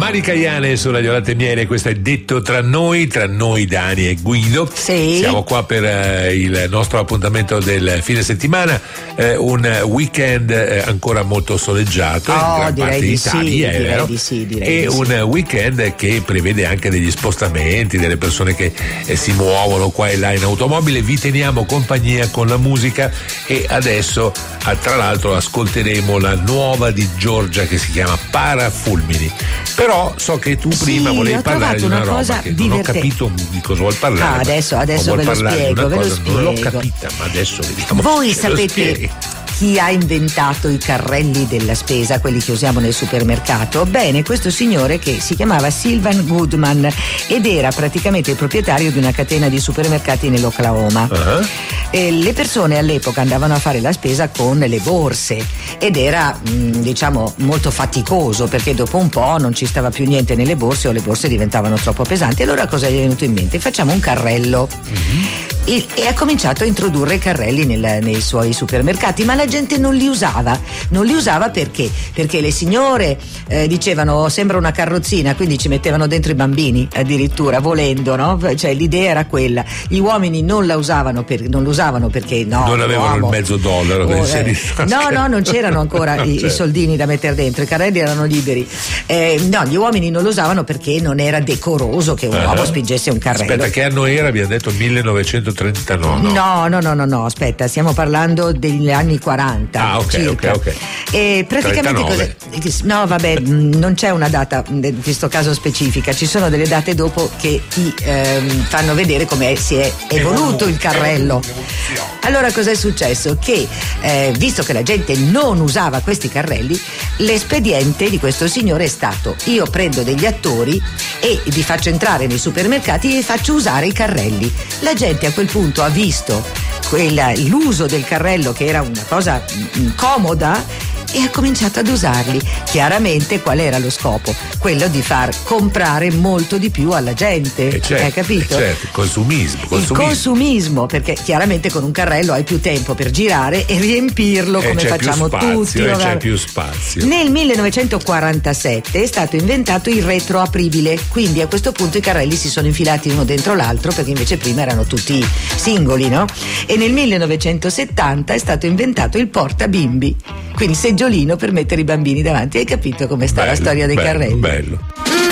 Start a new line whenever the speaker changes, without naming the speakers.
Mari Caiane su Radio Latte e Miele, questo è Detto tra noi Dani e Guido.
Sì.
Siamo qua per il nostro appuntamento del fine settimana, un weekend ancora molto soleggiato in gran parte d'Italia, è vero?
Direi
un weekend che prevede anche degli spostamenti, delle persone che si muovono qua e là in automobile. Vi teniamo compagnia con la musica e adesso tra l'altro ascolteremo la nuova di Giorgia che si chiama Parafulmini. Però so che tu prima volevi parlare di una roba che non ho capito di cosa vuol parlare.
Adesso ve lo spiego.
Non l'ho capita, ma adesso vediamo.
Voi sapete chi ha inventato i carrelli della spesa, quelli che usiamo nel supermercato? Bene, questo signore che si chiamava Sylvan Goodman ed era praticamente il proprietario di una catena di supermercati nell'Oklahoma. E le persone all'epoca andavano a fare la spesa con le borse ed era molto faticoso, perché dopo un po' non ci stava più niente nelle borse o le borse diventavano troppo pesanti. Allora cosa gli è venuto in mente? Facciamo un carrello. E ha cominciato a introdurre i carrelli nei suoi supermercati, ma la gente non li usava perché le signore dicevano sembra una carrozzina, quindi ci mettevano dentro i bambini addirittura, volendo, no? Cioè l'idea era quella. Gli uomini non lo usavano perché non
avevano il mezzo dollaro per inserire.
No, non c'erano ancora i soldini da mettere dentro, i carrelli erano liberi. Gli uomini non lo usavano perché non era decoroso che un uomo spingesse un carrello.
Aspetta, che anno era? Abbiamo detto 1939.
No, aspetta, stiamo parlando degli anni 40.
Ok.
E praticamente non c'è una data in questo caso specifica, ci sono delle date dopo che ti fanno vedere come si è evoluto il carrello. Allora cos'è successo? Che visto che la gente non usava questi carrelli, l'espediente di questo signore è stato: io prendo degli attori e li faccio entrare nei supermercati e faccio usare i carrelli. La gente a quel punto ha visto l'uso del carrello, che era una cosa comoda, e ha cominciato ad usarli. Chiaramente qual era lo scopo? Quello di far comprare molto di più alla gente, hai capito?
Certo, il
consumismo, perché chiaramente con un carrello hai più tempo per girare e riempirlo come facciamo tutti.
C'è più spazio.
Nel 1947 è stato inventato il retroapribile, quindi a questo punto i carrelli si sono infilati uno dentro l'altro, perché invece prima erano tutti singoli, no? E nel 1970 è stato inventato il portabimbi, quindi seggiolino per mettere i bambini davanti. Hai capito come sta la storia dei carrelli?
Bello.